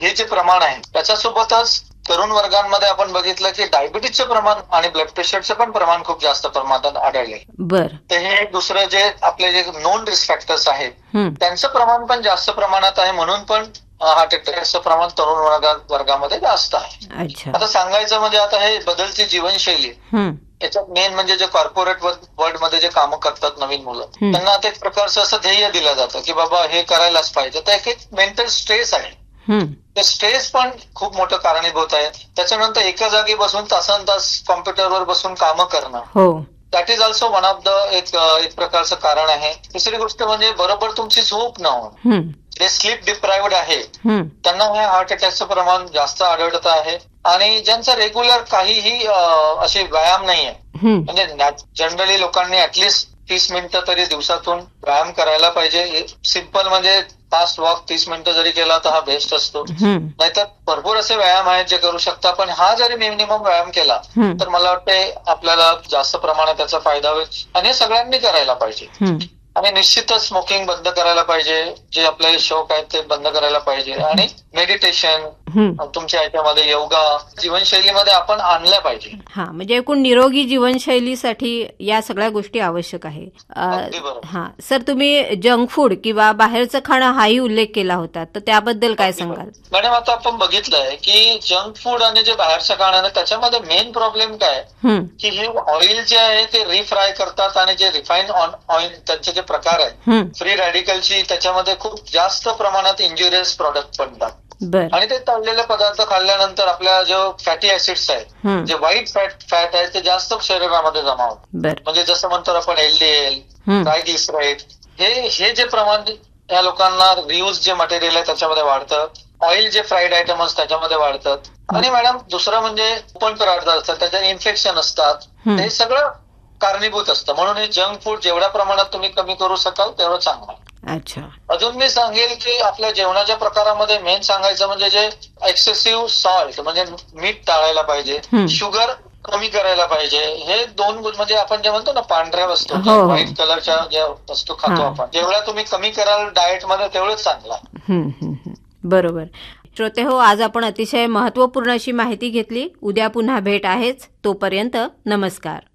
हे जे प्रमाण आहे त्याच्यासोबतच तरुण वर्गांमध्ये आपण बघितलं की डायबिटीजचं प्रमाण आणि ब्लड प्रेशरचं पण प्रमाण खूप जास्त प्रमाणात आढळले. बर. तर हे दुसरं जे आपले जे नॉन रिस्क फॅक्टर्स आहेत त्यांचं प्रमाण पण जास्त प्रमाणात आहे, म्हणून पण हार्ट अटॅकचं प्रमाण तरुण वर्गामध्ये जास्त आहे. आता सांगायचं म्हणजे आता हे बदलती जीवनशैली याच्यात मेन म्हणजे जे कॉर्पोरेट वर्ल्ड मध्ये जे कामं करतात नवीन मुलं, त्यांना आता एक प्रकारचं असं ध्येय दिलं जातं की बाबा हे करायलाच पाहिजे. तर एक मेंटल स्ट्रेस आहे, ते स्ट्रेस पण खूप मोठं कारणीभूत आहे. त्याच्यानंतर एका जागी बसून तासन-तास कॉम्प्युटरवर बसून कामं करणं, that is also one of the एक प्रकारचं कारण आहे. तिसरी गोष्ट म्हणजे बरोबर तुमची झोप न होणं, जे स्लीप डिप्रायव्हड आहे त्यांना हे हार्ट अटॅकचं प्रमाण जास्त आढळत आहे. आणि ज्यांचा रेग्युलर काहीही असे व्यायाम नाहीये, म्हणजे जनरली लोकांनी ऍटलिस्ट 30 मिनिटं तरी दिवसातून व्यायाम करायला पाहिजे. सिंपल म्हणजे फास्ट वॉक 30 मिनिटं जरी केला तर हा बेस्ट असतो. नाहीतर भरपूर असे व्यायाम आहेत जे करू शकता, पण हा जरी मिनिमम व्यायाम केला तर मला वाटते आपल्याला जास्त प्रमाणात त्याचा फायदा होईल. आणि हे सगळ्यांनी करायला पाहिजे. आणि निश्चितच स्मोकिंग बंद करायला पाहिजे, जे आपले शौक आहेत ते बंद करायला पाहिजे. आणि मेडिटेशन, तुमच्या याच्यामध्ये योगा जीवनशैलीमध्ये आपण आणल्या पाहिजे. हा, म्हणजे एकूण निरोगी जीवनशैलीसाठी या सगळ्या गोष्टी आवश्यक आहे. हा सर, तुम्ही जंक फूड किंवा बाहेरचं खाणं हाही उल्लेख केला होता, तर त्याबद्दल काय सांगाल? मॅडम, आता आपण बघितलंय की जंक फूड आणि जे बाहेरचं खाणं त्याच्यामध्ये मेन प्रॉब्लेम काय की हे ऑइल जे आहे ते रिफ्राय करतात आणि जे रिफाईंड ऑइल त्यांचे जे प्रकार आहेत, फ्री रॅडिकलची त्याच्यामध्ये खूप जास्त प्रमाणात इंजुरियस प्रॉडक्ट बनतात. आणि ते तळलेले पदार्थ खाल्ल्यानंतर आपल्या जो फॅटी ऍसिड्स आहेत, जे व्हाईट फॅट आहे, ते जास्त शरीरामध्ये जमा होतात. म्हणजे जसं म्हणतो आपण एलडीएल, ट्रायग्लिसराईड, हे जे प्रमाण या लोकांना रियूज जे मटेरियल आहे त्याच्यामध्ये वाढतं. ऑइल जे फ्राईड आयटम्स त्याच्यामध्ये वाढतात. आणि मॅडम दुसरं म्हणजे ओपन पदार्थ असतात, त्याच्यात इन्फेक्शन असतात. हे सगळं कारणीभूत असतं. म्हणून हे जंक फूड जेवढ्या प्रमाणात तुम्ही कमी करू शकाल तेवढं चांगलं. अजून मी सांगेल की आपल्या जेवणाच्या प्रकारामध्ये मेन सांगायचं म्हणजे जे एक्सेसिव्ह सॉल्ट म्हणजे मीठ टाळायला पाहिजे, शुगर कमी करायला पाहिजे. हे दोन म्हणजे आपण जे म्हणतो ना पांढऱ्या वस्तू, व्हाईट कलरच्या ज्या वस्तू खातो आपण, जेवढ्या तुम्ही कमी कराल डाएट मध्ये तेवढंच चांगलं. बरोबर. श्रोते हो, आज आपण अतिशय महत्वपूर्ण अशी माहिती घेतली. उद्या पुन्हा भेट आहेच. तोपर्यंत नमस्कार.